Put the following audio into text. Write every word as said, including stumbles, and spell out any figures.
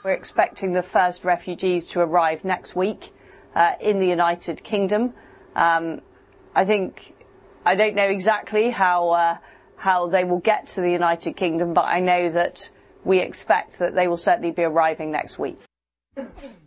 We're expecting the first refugees to arrive next week uh, in the United Kingdom. Um, I think, I don't know exactly how, uh, how they will get to the United Kingdom, but I know that we expect that they will certainly be arriving next week.